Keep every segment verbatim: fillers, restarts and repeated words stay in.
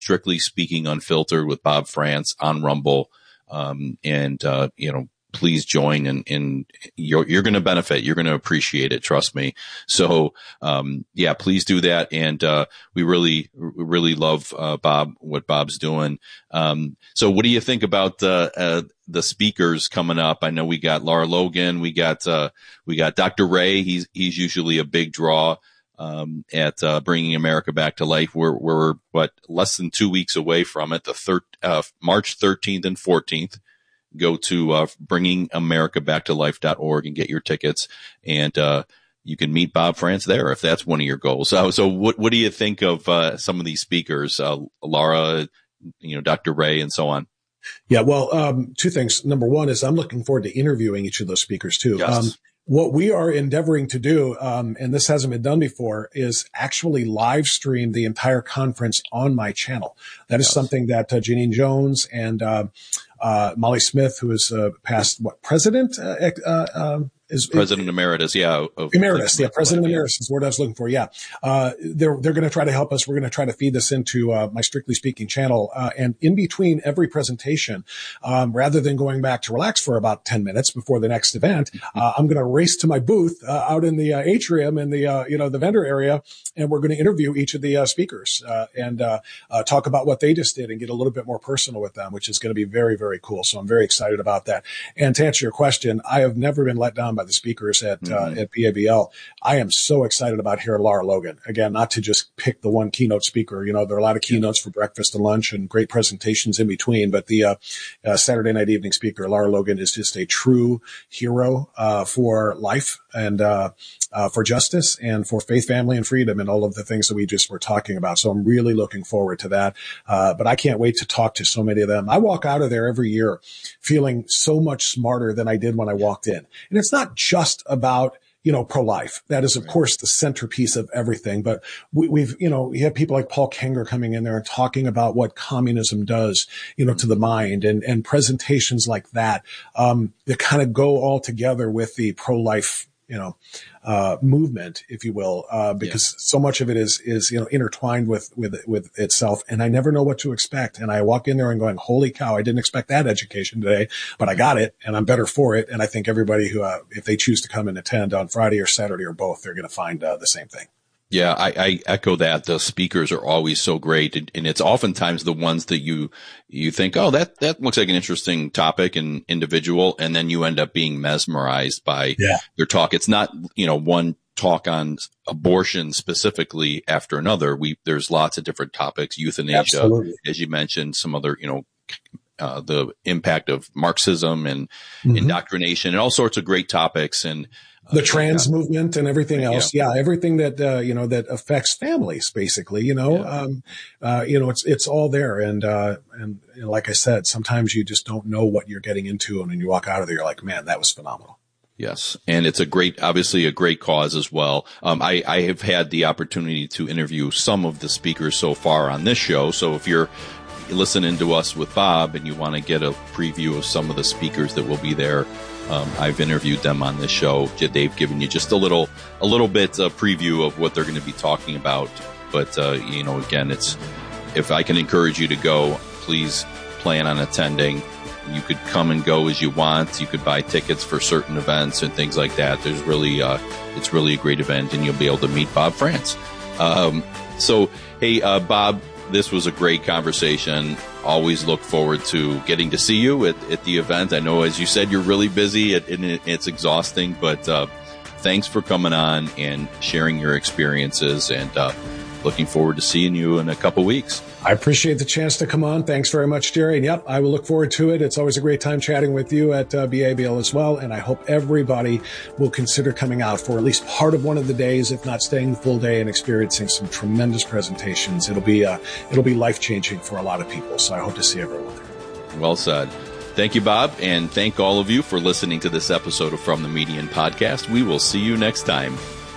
Strictly Speaking Unfiltered with Bob Frantz on Rumble. Um, and, uh, you know, please join, and, and you're, you're going to benefit. You're going to appreciate it. Trust me. So, um, yeah, please do that. And, uh, we really, really love, uh, Bob, what Bob's doing. Um, so what do you think about the, uh, the speakers coming up? I know we got Lara Logan. We got, uh, we got Doctor Ray. He's, he's usually a big draw, um, at, uh, Bringing America Back to Life. We're, we're, what, less than two weeks away from it, the third, uh, March thirteenth and fourteenth. Go to uh, bringing america back to life dot org and get your tickets. And uh, you can meet Bob Frantz there if that's one of your goals. So, so what, what do you think of uh, some of these speakers, uh, Lara, you know, Doctor Ray, and so on? Yeah, well, um, two things. Number one is I'm looking forward to interviewing each of those speakers too. Yes. Um, what we are endeavoring to do, um, and this hasn't been done before, is actually live stream the entire conference on my channel. That is yes. something that uh, Janine Jones and uh, uh, Molly Smith, who is uh, past what president, uh, uh, um, is President it, Emeritus, yeah. Of, Emeritus, yeah. President yeah. Emeritus is the word I was looking for. Yeah. Uh, they're, they're going to try to help us. We're going to try to feed this into, uh, my Strictly Speaking channel. Uh, and in between every presentation, um, rather than going back to relax for about ten minutes before the next event, uh, I'm going to race to my booth, uh, out in the uh, atrium in the, uh, you know, the vendor area. And we're going to interview each of the uh, speakers, uh, and, uh, uh, talk about what they just did and get a little bit more personal with them, which is going to be very, very cool. So I'm very excited about that. And to answer your question, I have never been let down by the speakers at, mm-hmm. uh, at B A B L. I am so excited about hearing Lara Logan. Again, not to just pick the one keynote speaker. You know, there are a lot of keynotes for breakfast and lunch and great presentations in between, but the, uh, uh Saturday night evening speaker, Lara Logan, is just a true hero, uh, for life and, uh, uh, for justice and for faith, family, and freedom, and all of the things that we just were talking about. So I'm really looking forward to that. Uh, but I can't wait to talk to so many of them. I walk out of there every year feeling so much smarter than I did when I walked in. And it's not just about, you know, pro-life. That is, of right. course, the centerpiece of everything. But we, we've, you know, you have people like Paul Kenger coming in there and talking about what communism does, you know, to the mind, and, and presentations like that, um, that kind of go all together with the pro-life, you know, uh, movement, if you will, uh, because yeah. so much of it is, is, you know, intertwined with, with, with itself. And I never know what to expect. And I walk in there and going, holy cow, I didn't expect that education today, but I got it and I'm better for it. And I think everybody who, uh, if they choose to come and attend on Friday or Saturday or both, they're going to find, uh, the same thing. Yeah, I, I echo that. The speakers are always so great, and, and it's oftentimes the ones that you you think, oh, that that looks like an interesting topic and individual, and then you end up being mesmerized by yeah. their talk. It's not, you know, one talk on abortion specifically after another. We there's lots of different topics, euthanasia, Absolutely. as you mentioned, some other, you know, uh, the impact of Marxism and mm-hmm. indoctrination, and all sorts of great topics. And the trans yeah. movement and everything else. Yeah. yeah everything that, uh, you know, that affects families, basically, you know, yeah. um, uh, you know, it's, it's all there. And, uh, and, and like I said, sometimes you just don't know what you're getting into. And when you walk out of there, you're like, man, that was phenomenal. Yes. And it's a great, obviously a great cause as well. Um, I, I have had the opportunity to interview some of the speakers so far on this show. So if you're listening to us with Bob and you want to get a preview of some of the speakers that will be there, Um, I've interviewed them on this show. They've given you just a little, a little bit of preview of what they're going to be talking about. But, uh, you know, again, it's, if I can encourage you to go, please plan on attending. You could come and go as you want. You could buy tickets for certain events and things like that. There's really, uh, it's really a great event, and you'll be able to meet Bob Frantz. Um, so, hey, uh, Bob, this was a great conversation. Always look forward to getting to see you at, at the event. I know, as you said, you're really busy and it, it's exhausting, but uh, thanks for coming on and sharing your experiences, and uh, looking forward to seeing you in a couple weeks. I appreciate the chance to come on. Thanks very much, Jerry. And yep, I will look forward to it. It's always a great time chatting with you at uh, B A B L as well. And I hope everybody will consider coming out for at least part of one of the days, if not staying the full day and experiencing some tremendous presentations. It'll be, uh, it'll be life-changing for a lot of people. So I hope to see everyone there. Well said. Thank you, Bob. And thank all of you for listening to this episode of From the Median Podcast. We will see you next time.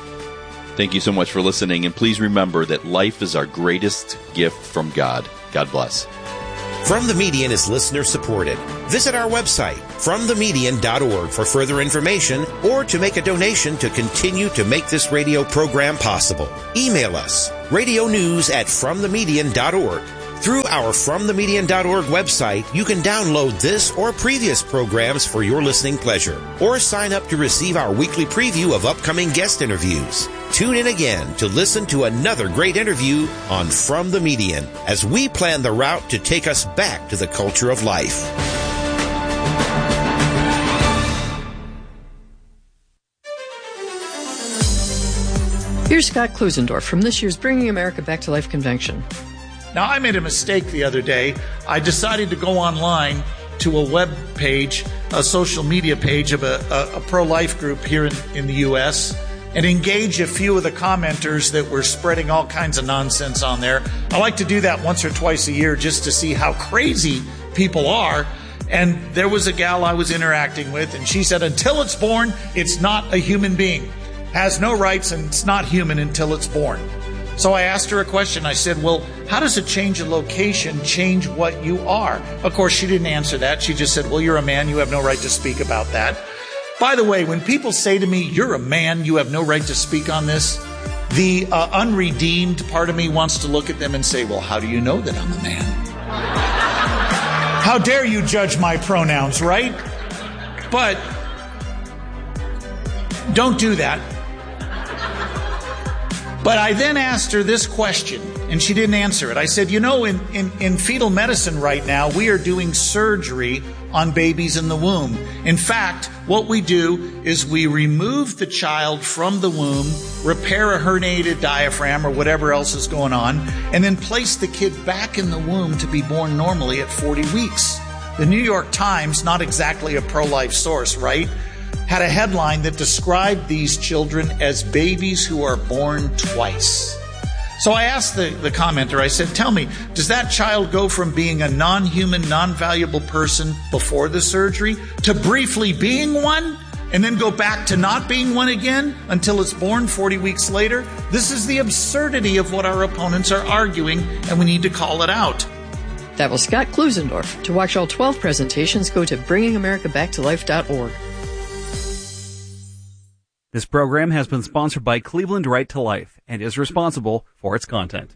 Thank you so much for listening, and please remember that life is our greatest gift from God. God bless. From the Median is listener supported. Visit our website, from the median dot org, for further information or to make a donation to continue to make this radio program possible. Email us, radio news at from the median dot org. Through our from the median dot org website, you can download this or previous programs for your listening pleasure, or sign up to receive our weekly preview of upcoming guest interviews. Tune in again to listen to another great interview on From the Median as we plan the route to take us back to the culture of life. Here's Scott Klusendorf from this year's Bringing America Back to Life convention. Now, I made a mistake the other day. I decided to go online to a web page, a social media page of a, a, a pro-life group here in, in the U S and engage a few of the commenters that were spreading all kinds of nonsense on there. I like to do that once or twice a year just to see how crazy people are. And there was a gal I was interacting with, and she said, until it's born, it's not a human being. Has no rights, and it's not human until it's born. So I asked her a question. I said, well, how does a change of location change what you are? Of course, she didn't answer that. She just said, well, you're a man. You have no right to speak about that. By the way, when people say to me, you're a man, you have no right to speak on this, the uh, unredeemed part of me wants to look at them and say, well, how do you know that I'm a man? How dare you judge my pronouns, right? But don't do that. But I then asked her this question, and she didn't answer it. I said, you know, in, in, in fetal medicine right now, we are doing surgery on babies in the womb. In fact, what we do is we remove the child from the womb, repair a herniated diaphragm or whatever else is going on, and then place the kid back in the womb to be born normally at forty weeks. The New York Times, not exactly a pro-life source, right, had a headline that described these children as babies who are born twice. So I asked the, the commenter, I said, tell me, does that child go from being a non-human, non-valuable person before the surgery to briefly being one and then go back to not being one again until it's born forty weeks later? This is the absurdity of what our opponents are arguing, and we need to call it out. That was Scott Klusendorf. To watch all twelve presentations, go to bringing america back to life dot org. This program has been sponsored by Cleveland Right to Life and is responsible for its content.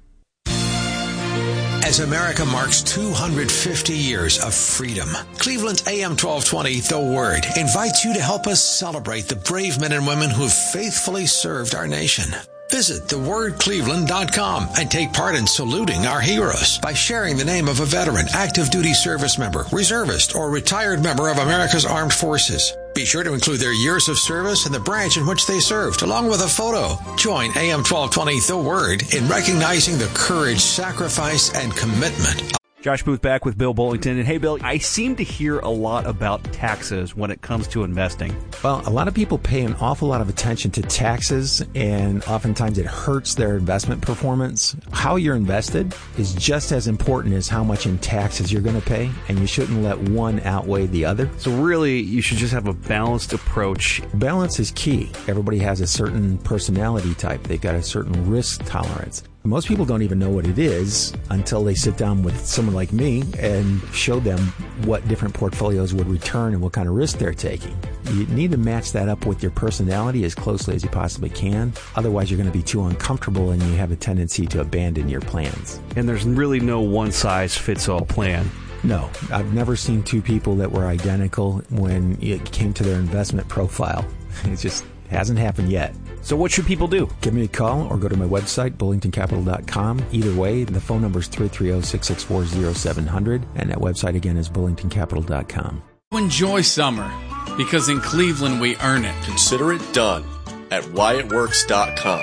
As America marks two hundred fifty years of freedom, Cleveland A M twelve twenty, The Word, invites you to help us celebrate the brave men and women who have faithfully served our nation. Visit the word cleveland dot com and take part in saluting our heroes by sharing the name of a veteran, active duty service member, reservist, or retired member of America's Armed Forces. Be sure to include their years of service and the branch in which they served, along with a photo. Join A M twelve twenty The Word in recognizing the courage, sacrifice, and commitment. Josh Booth back with Bill Bullington. And hey, Bill, I seem to hear a lot about taxes when it comes to investing. Well, a lot of people pay an awful lot of attention to taxes, and oftentimes it hurts their investment performance. How you're invested is just as important as how much in taxes you're going to pay, and you shouldn't let one outweigh the other. So really, you should just have a balanced approach. Balance is key. Everybody has a certain personality type. They've got a certain risk tolerance. Most people don't even know what it is until they sit down with someone like me and show them what different portfolios would return and what kind of risk they're taking. You need to match that up with your personality as closely as you possibly can. Otherwise, you're going to be too uncomfortable and you have a tendency to abandon your plans. And there's really no one-size-fits-all plan. No, I've never seen two people that were identical when it came to their investment profile. It just hasn't happened yet. So what should people do? Give me a call or go to my website, bullington capital dot com. Either way, the phone number is three three zero, six six four, zero seven zero zero, and that website again is bullington capital dot com. Enjoy summer, because in Cleveland we earn it. Consider it done at wyatt works dot com.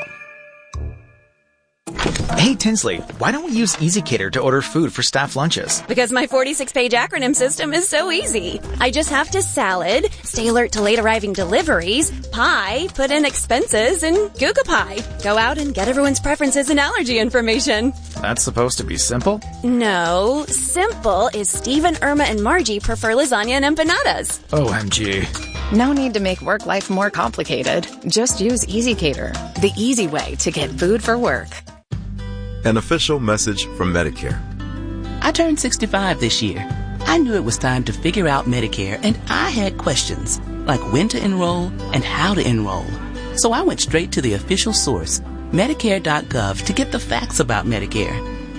Hey, Tinsley, why don't we use EasyCater to order food for staff lunches? Because my forty-six page acronym system is so easy. I just have to salad, stay alert to late arriving deliveries, pie, put in expenses, and Google Pie. Go out and get everyone's preferences and allergy information. That's supposed to be simple? No, simple is Steve and Irma and Margie prefer lasagna and empanadas. O M G. No need to make work life more complicated. Just use EasyCater, the easy way to get food for work. An official message from Medicare. I turned sixty-five this year. I knew it was time to figure out Medicare, and I had questions, like when to enroll and how to enroll. So I went straight to the official source, Medicare dot gov, to get the facts about Medicare.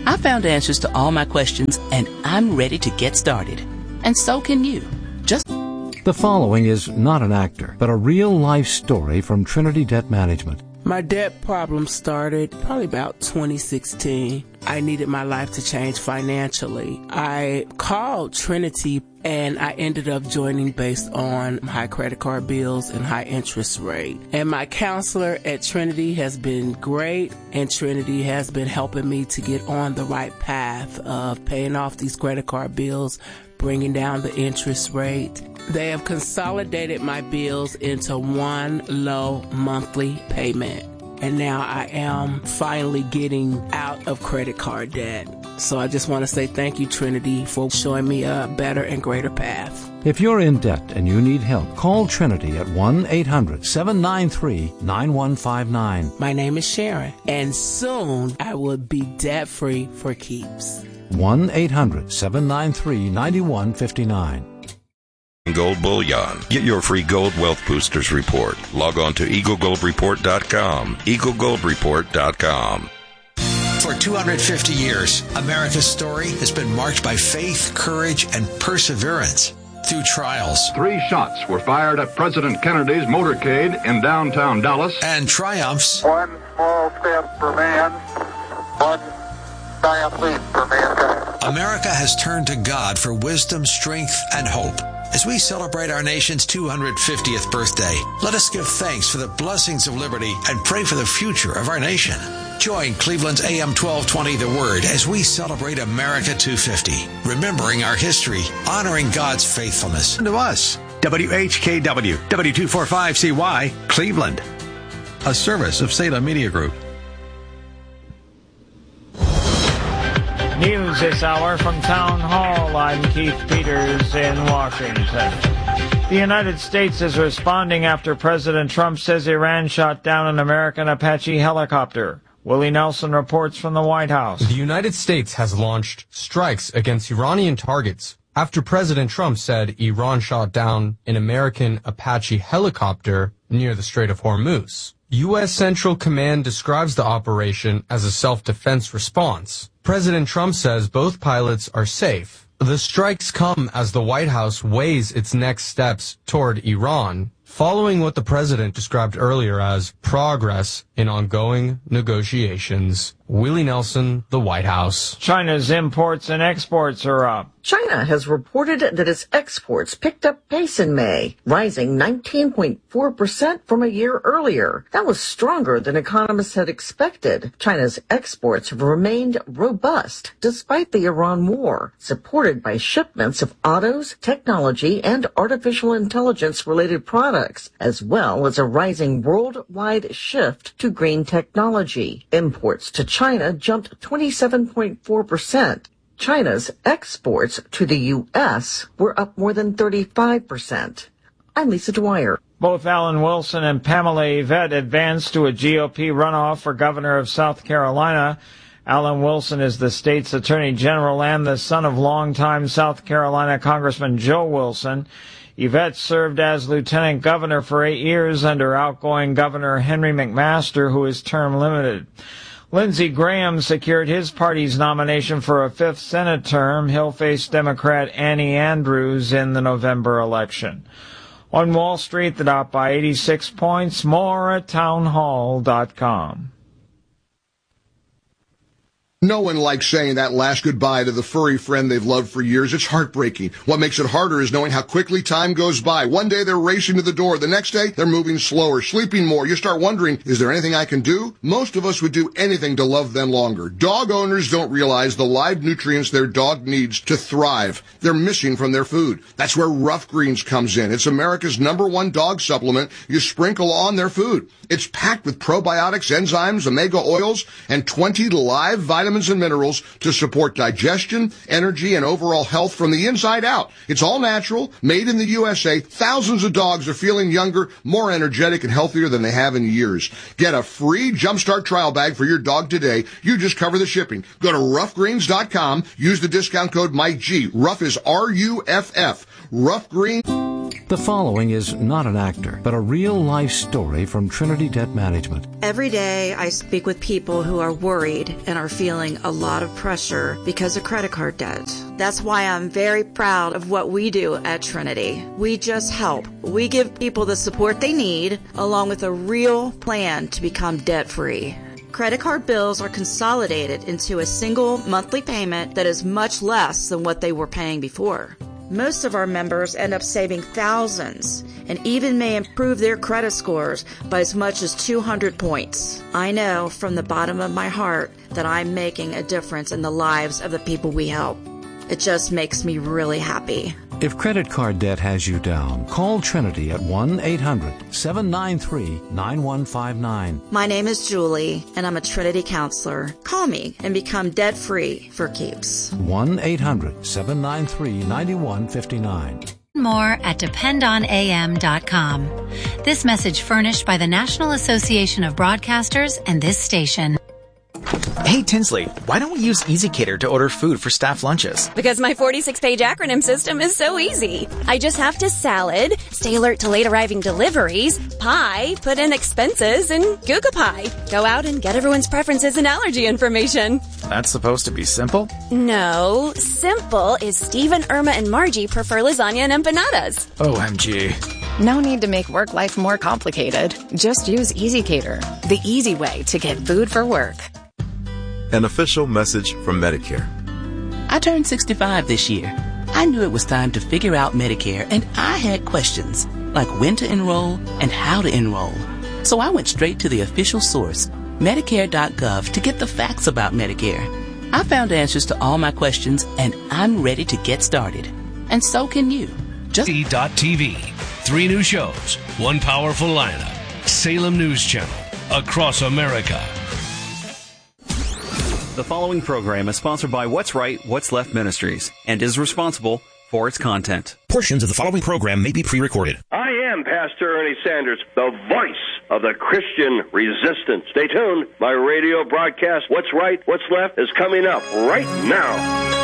I found answers to all my questions, and I'm ready to get started. And so can you. Just The following is not an actor, but a real-life story from Trinity Debt Management. My debt problem started probably about twenty sixteen. I needed my life to change financially. I called Trinity and I ended up joining based on high credit card bills and high interest rate. And my counselor at Trinity has been great, and Trinity has been helping me to get on the right path of paying off these credit card bills, bringing down the interest rate. They have consolidated my bills into one low monthly payment. And now I am finally getting out of credit card debt. So I just want to say thank you, Trinity, for showing me a better and greater path. If you're in debt and you need help, call Trinity at one eight hundred seven nine three nine one five nine. My name is Sharon, and soon I will be debt-free for keeps. one eight hundred seven nine three nine one five nine. Gold Bullion. Get your free Gold Wealth Boosters report. Log on to eagle gold report dot com. eagle gold report dot com. For two hundred fifty years, America's story has been marked by faith, courage, and perseverance through trials. Three shots were fired at President Kennedy's motorcade in downtown Dallas. And triumphs. One small step for man, one giant leap for mankind. America has turned to God for wisdom, strength, and hope. As we celebrate our nation's two hundred fiftieth birthday, let us give thanks for the blessings of liberty and pray for the future of our nation. Join Cleveland's A M twelve twenty The Word as we celebrate America two fifty, remembering our history, honoring God's faithfulness. To us, W H K W, W two forty-five C Y, Cleveland, a service of Salem Media Group. News this hour from Town Hall. I'm Keith Peters in Washington. The United States is responding after President Trump says Iran shot down an American Apache helicopter. Willie Nelson reports from the White House. The United States has launched strikes against Iranian targets after President Trump said Iran shot down an American Apache helicopter near the Strait of Hormuz. U S Central Command describes the operation as a self-defense response. President Trump says both pilots are safe. The strikes come as the White House weighs its next steps toward Iran, following what the president described earlier as progress in ongoing negotiations. Willie Nelson, the White House. China's imports and exports are up. China has reported that its exports picked up pace in May, rising nineteen point four percent from a year earlier. That was stronger than economists had expected. China's exports have remained robust despite the Iran war, supported by shipments of autos, technology, and artificial intelligence-related products, as well as a rising worldwide shift to green technology. Imports to China jumped twenty-seven point four percent. China's exports to the U S were up more than thirty-five percent. I'm Lisa Dwyer. Both Alan Wilson and Pamela Yvette advanced to a G O P runoff for governor of South Carolina. Alan Wilson is the state's attorney general and the son of longtime South Carolina Congressman Joe Wilson. Yvette served as lieutenant governor for eight years under outgoing Governor Henry McMaster, who is term limited. Lindsey Graham secured his party's nomination for a fifth Senate term. He'll face Democrat Annie Andrews in the November election. On Wall Street, the Dow by eighty-six points. More at townhall dot com. No one likes saying that last goodbye to the furry friend they've loved for years. It's heartbreaking. What makes it harder is knowing how quickly time goes by. One day they're racing to the door. The next day they're moving slower, sleeping more. You start wondering, is there anything I can do? Most of us would do anything to love them longer. Dog owners don't realize the live nutrients their dog needs to thrive. They're missing from their food. That's where Rough Greens comes in. It's America's number one dog supplement you sprinkle on their food. It's packed with probiotics, enzymes, omega oils, and twenty live vitamins and minerals to support digestion, energy, and overall health from the inside out. It's all natural, made in the U S A. Thousands of dogs are feeling younger, more energetic, and healthier than they have in years. Get a free Jumpstart trial bag for your dog today. You just cover the shipping. Go to rough greens dot com. Use the discount code Mike G. Rough is R U F F. Rough Green. The following is not an actor, but a real-life story from Trinity Debt Management. Every day I speak with people who are worried and are feeling a lot of pressure because of credit card debt. That's why I'm very proud of what we do at Trinity. We just help. We give people the support they need, along with a real plan to become debt-free. Credit card bills are consolidated into a single monthly payment that is much less than what they were paying before. Most of our members end up saving thousands and even may improve their credit scores by as much as two hundred points. I know from the bottom of my heart that I'm making a difference in the lives of the people we help. It just makes me really happy. If credit card debt has you down, call Trinity at one eight hundred seven nine three nine one five nine. My name is Julie, and I'm a Trinity counselor. Call me and become debt-free for keeps. one eight hundred seven nine three nine one five nine. More at depend on A M dot com. This message furnished by the National Association of Broadcasters and this station. Hey, Tinsley, why don't we use EasyCater to order food for staff lunches? Because my forty-six page acronym system is so easy. I just have to salad, stay alert to late arriving deliveries, pie, put in expenses, and Google Pie. Go out and get everyone's preferences and allergy information. That's supposed to be simple? No, simple is Steve and Irma and Margie prefer lasagna and empanadas. O M G. No need to make work life more complicated. Just use EasyCater, the easy way to get food for work. An official message from Medicare. I turned sixty-five this year. I knew it was time to figure out Medicare, and I had questions, like when to enroll and how to enroll. So I went straight to the official source, Medicare dot gov, to get the facts about Medicare. I found answers to all my questions, and I'm ready to get started. And so can you. Just T V. Three new shows, one powerful lineup. Salem News Channel, across America. The following program is sponsored by What's Right, What's Left Ministries and is responsible for its content. Portions of the following program may be pre-recorded. I am Pastor Ernie Sanders, the voice of the Christian resistance. Stay tuned. My radio broadcast, What's Right, What's Left, is coming up right now.